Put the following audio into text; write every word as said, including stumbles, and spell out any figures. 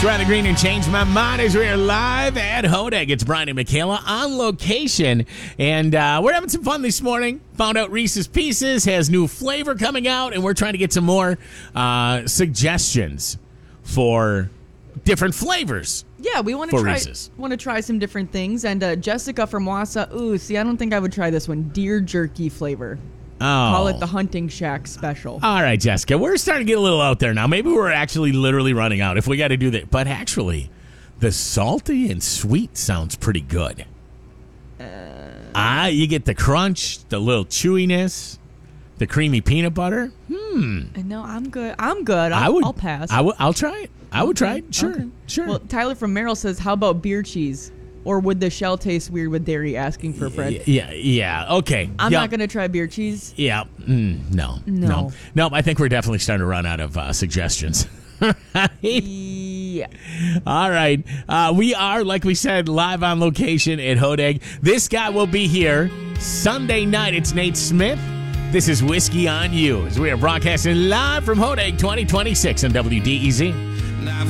Rather Green and Change My Mind as we are live at Hodag. It's Brian and Michaela on location. And uh, we're having some fun this morning. Found out Reese's Pieces has new flavor coming out, and we're trying to get some more uh, suggestions for different flavors. Yeah, we want to try want to try some different things. And uh, Jessica from Wausau, ooh, see, I don't think I would try this one. Deer jerky flavor. Oh. Call it the Hunting Shack special. All right, Jessica, we're starting to get a little out there now. Maybe we're actually literally running out if we got to do that. But actually, the salty and sweet sounds pretty good. Uh, ah, you get the crunch, the little chewiness, the creamy peanut butter. Hmm. No, I'm good. I'm good. I'll, I would, I'll pass. I would, I'll try it. I would okay. try it. Sure. Okay. Sure. Well, Tyler from Merrill says, how about beer cheese? Or would the shell taste weird with dairy? Asking for Fred. Yeah, yeah, okay. I'm yep. not going to try beer cheese. Yeah, mm, no, no, no, no. I think we're definitely starting to run out of uh, suggestions. Yeah. All right. Uh, we are, like we said, live on location at Hodag. This guy will be here Sunday night. It's Nate Smith. This is Whiskey on You as we are broadcasting live from Hodag twenty twenty-six on W D E Z.